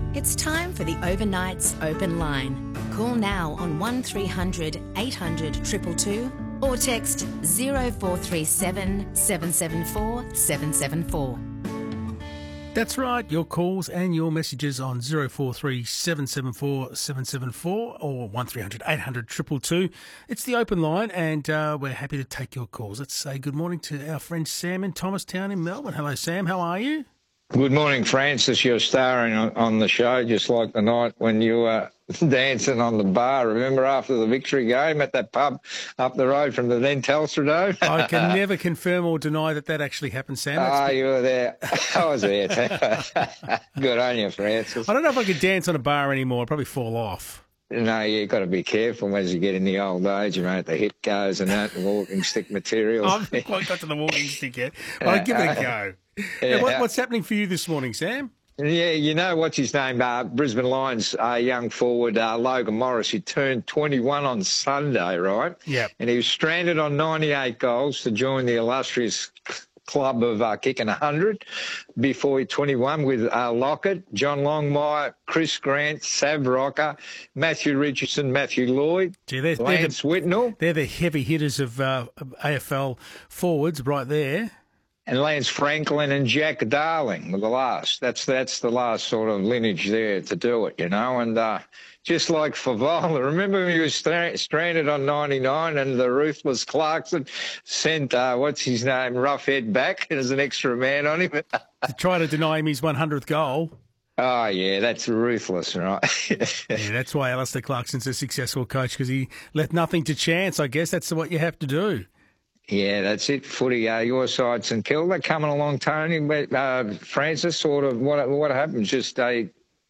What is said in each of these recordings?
It's time for the Overnights Open Line. Call now on 1300 800 222 or text 0437 774 774. That's right, your calls and your messages on 0437 774 774 or 1300 800 222. It's the open line and we're happy to take your calls. Let's say good morning to our friend Sam in Thomastown in Melbourne. Hello, Sam. How are you? Good morning, Francis. You're starring on the show just like the night when you were dancing on the bar. Remember after the victory game at that pub up the road from the then Telstra Dome? I can never confirm or deny that actually happened, Sam. You were there. I was there too. Good on you, Francis. I don't know if I could dance on a bar anymore. I'd probably fall off. No, you've got to be careful as you get in the old age, mate. The hit goes and that, and walking stick material. I haven't quite got to the walking stick yet. I'll give it a go. Yeah. What's happening for you this morning, Sam? Yeah, you know, what's his name? Brisbane Lions young forward Logan Morris. He turned 21 on Sunday, right? Yeah. And he was stranded on 98 goals to join the illustrious club of kicking 100 before he 21 with Lockett, John Longmire, Chris Grant, Sav Rocker, Matthew Richardson, Matthew Lloyd, Lance Whitnell. They're the heavy hitters of AFL forwards right there. And Lance Franklin and Jack Darling were the last. That's the last sort of lineage there to do it, you know. And just like Favola, remember when he was stranded on 99 and the ruthless Clarkson sent, what's his name, Roughhead back as an extra man on him? To try to deny him his 100th goal. Oh, yeah, that's ruthless, right? Yeah, that's why Alistair Clarkson's a successful coach, because he left nothing to chance. I guess that's what you have to do. Yeah, that's it. Footy, your side, St Kilda coming along, Tony. But Francis, sort of, what happened? Just they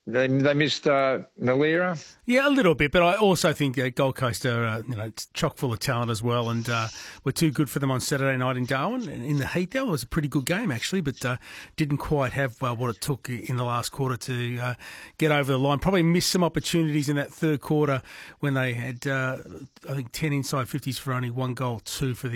missed Malira. Yeah, a little bit, but I also think Gold Coast are chock full of talent as well, and were too good for them on Saturday night in Darwin. In the heat, that was a pretty good game actually, but didn't quite have what it took in the last quarter to get over the line. Probably missed some opportunities in that third quarter when they had, I think, 10 inside 50s for only 1 goal, 2 for the